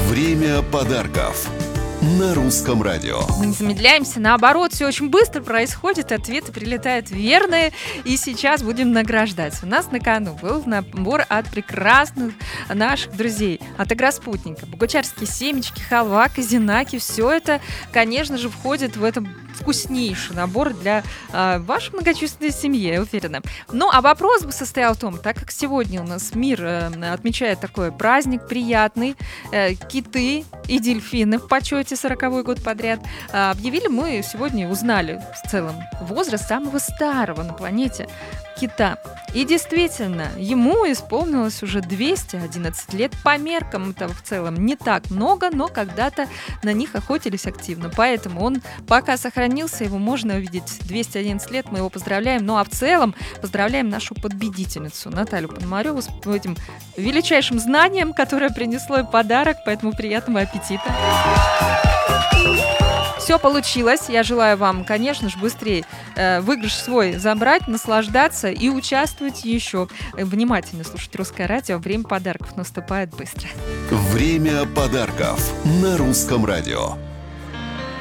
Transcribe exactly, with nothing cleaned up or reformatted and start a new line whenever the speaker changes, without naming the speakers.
Время подарков на Русском радио.
Мы не замедляемся, наоборот, все очень быстро происходит, ответы прилетают верные, и сейчас будем награждать. У нас на кону был набор от прекрасных наших друзей, от Агроспутника. Богучарские семечки, халва, казинаки, все это, конечно же, входит в этот вкуснейший набор для э, вашей многочисленной семьи, я уверена. Ну, а вопрос бы состоял в том, так как сегодня у нас мир э, отмечает такой праздник приятный, э, киты и дельфины в почете сороковой год подряд, э, объявили мы сегодня, узнали в целом возраст самого старого на планете кита. И действительно, ему исполнилось уже двести одиннадцать лет. По меркам этого в целом не так много, но когда-то на них охотились активно. Поэтому он пока сохранился, его можно увидеть двести одиннадцать лет. Мы его поздравляем. Ну а в целом поздравляем нашу победительницу Наталью Пономареву с этим величайшим знанием, которое принесло ей подарок. Поэтому приятного аппетита. Все получилось. Я желаю вам, конечно же, быстрее э, выигрыш свой забрать, наслаждаться и участвовать еще. Внимательно слушать Русское радио. Время подарков наступает быстро.
Время подарков на Русском радио.